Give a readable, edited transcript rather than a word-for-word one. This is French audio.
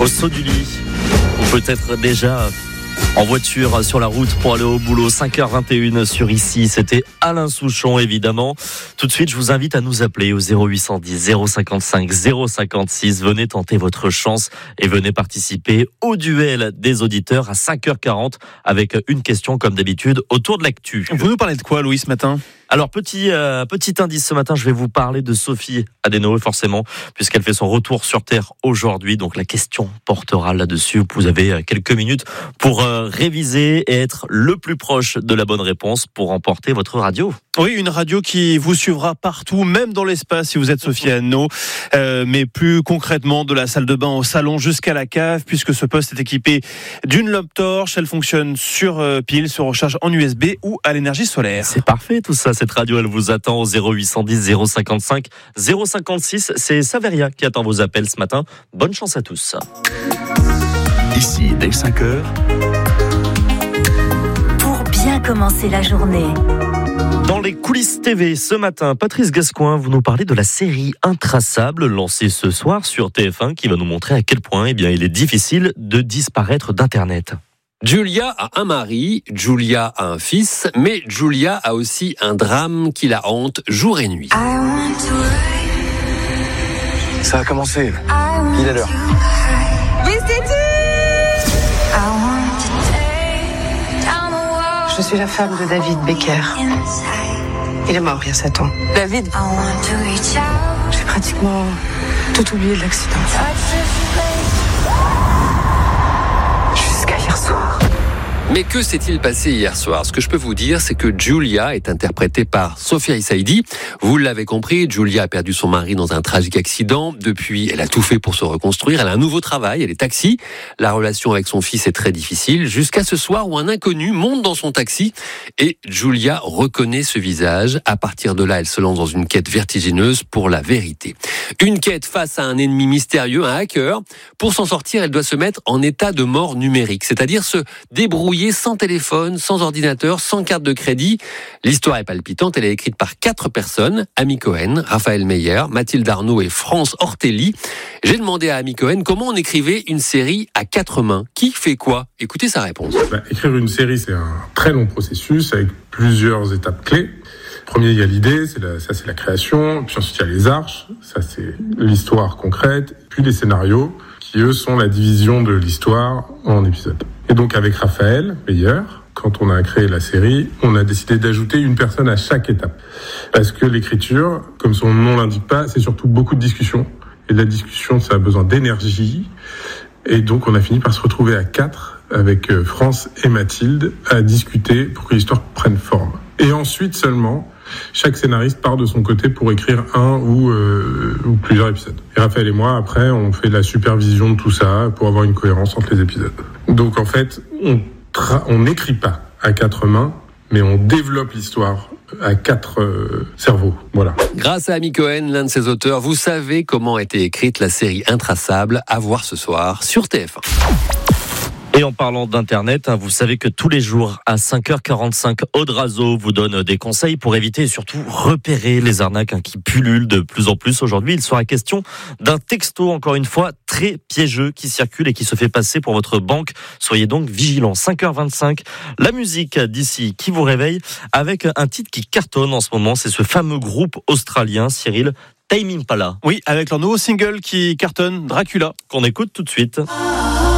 au saut du lit, ou peut-être déjà en voiture sur la route pour aller au boulot. 5h21 sur Ici, c'était Alain Souchon évidemment. Tout de suite, je vous invite à nous appeler au 0810 055 056. Venez tenter votre chance et venez participer au duel des auditeurs à 5h40 avec une question comme d'habitude autour de l'actu. Vous nous parlez de quoi, Louis, ce matin ? Alors, petit indice ce matin, je vais vous parler de Sophie Adeno, forcément, puisqu'elle fait son retour sur Terre aujourd'hui. Donc, la question portera là-dessus. Vous avez quelques minutes pour réviser et être le plus proche de la bonne réponse pour remporter votre radio. Oui, une radio qui vous suivra partout, même dans l'espace, si vous êtes Sophie Adeno. Mais plus concrètement, de la salle de bain au salon jusqu'à la cave, puisque ce poste est équipé d'une lampe torche. Elle fonctionne sur pile, se recharge en USB ou à l'énergie solaire. C'est parfait tout ça. Cette radio, elle vous attend au 0810 055 056. C'est Saveria qui attend vos appels ce matin. Bonne chance à tous. Ici, dès 5h. Pour bien commencer la journée. Dans les coulisses TV, ce matin, Patrice Gascoin, vous nous parlez de la série Intraçable, lancée ce soir sur TF1, qui va nous montrer à quel point il est difficile de disparaître d'Internet. Julia a un mari, Julia a un fils, mais Julia a aussi un drame qui la hante jour et nuit. Ça a commencé. Il est l'heure. Je suis la femme de David Becker. Il est mort il y a 7 ans. David, J'ai pratiquement tout oublié de l'accident. Jusqu'à hier soir. Mais que s'est-il passé hier soir ? Ce que je peux vous dire, c'est que Julia est interprétée par Sophia Saidi. Vous l'avez compris, Julia a perdu son mari dans un tragique accident. Depuis, elle a tout fait pour se reconstruire. Elle a un nouveau travail, elle est taxi. La relation avec son fils est très difficile. Jusqu'à ce soir où un inconnu monte dans son taxi et Julia reconnaît ce visage. À partir de là, elle se lance dans une quête vertigineuse pour la vérité. Une quête face à un ennemi mystérieux, un hacker. Pour s'en sortir, elle doit se mettre en état de mort numérique, c'est-à-dire se débrouiller sans téléphone, sans ordinateur, sans carte de crédit. L'histoire est palpitante, elle est écrite par 4 personnes, Amy Cohen, Raphaël Meyer, Mathilde Arnaud et France Ortelli. J'ai demandé à Amy Cohen comment on écrivait une série à 4 mains. Qui fait quoi ? Écoutez sa réponse. Écrire une série, c'est un très long processus avec plusieurs étapes clés. Premier, il y a l'idée, c'est la création. Puis ensuite, il y a les arches, ça c'est l'histoire concrète. Puis les scénarios, qui eux sont la division de l'histoire en épisodes. Et donc avec Raphaël Meyer, quand on a créé la série, on a décidé d'ajouter une personne à chaque étape. Parce que l'écriture, comme son nom l'indique pas, c'est surtout beaucoup de discussions. Et de la discussion, ça a besoin d'énergie. Et donc on a fini par se retrouver à 4 avec France et Mathilde à discuter pour que l'histoire prenne forme. Et ensuite seulement, chaque scénariste part de son côté pour écrire un ou plusieurs épisodes. Et Raphaël et moi, après, on fait la supervision de tout ça pour avoir une cohérence entre les épisodes. Donc en fait, on n'écrit pas à 4 mains, mais on développe l'histoire à 4 cerveaux. Voilà. Grâce à Amy Cohen, l'un de ses auteurs, vous savez comment a été écrite la série Intraçable, à voir ce soir sur TF1. Et en parlant d'Internet, vous savez que tous les jours, à 5h45, Aude Razo vous donne des conseils pour éviter et surtout repérer les arnaques qui pullulent de plus en plus aujourd'hui. Il sera question d'un texto, encore une fois, très piégeux qui circule et qui se fait passer pour votre banque. Soyez donc vigilants. 5h25, la musique d'ici qui vous réveille avec un titre qui cartonne en ce moment. C'est ce fameux groupe australien, Cyril, Tame Impala. Oui, avec leur nouveau single qui cartonne, Dracula. Qu'on écoute tout de suite.